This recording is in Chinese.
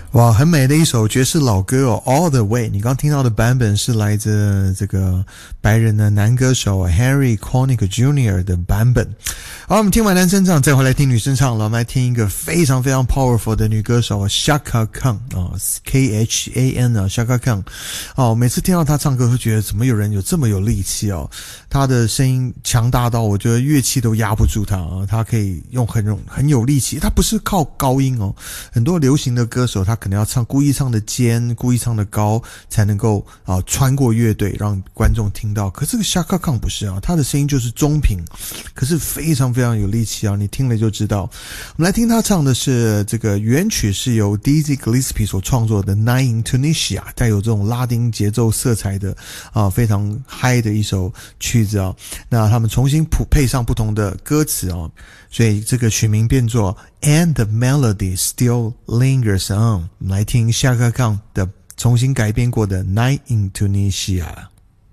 哇，很美的一首爵士老歌哦 ，All the Way。你刚听到的版本是来自这个白人的男歌手 Harry Connick Jr. 的版本。好，我们听完男生唱，再回来听女生唱了。我们来听一个非常非常 powerful 的女歌手 Chaka Khan 啊 ，Khan 啊 ，Chaka Khan。哦，每次听到她唱歌，会觉得怎么有人有这么有力气哦？她的声音强大到我觉得乐器都压不住她啊，她可以用很有力气。她不是靠高音哦，很多流行的歌手她可能要故意唱的尖，故意唱的高，才能够穿过乐队让观众听到。可是这个 Chaka Khan 不是啊，她的声音就是中频，可是非常非常有力气啊，你听了就知道。我们来听她唱的是这个原曲是由 Dizzy Gillespie 所创作的 Night in Tunisia， 带有这种拉丁节奏色彩的非常嗨的一首曲子啊。那他们重新配上不同的歌词啊，所以这个曲名变作 And the Melody Still Lingers On。 我们来听 Chaka Khan 的重新改编过的 Night in Tunisia。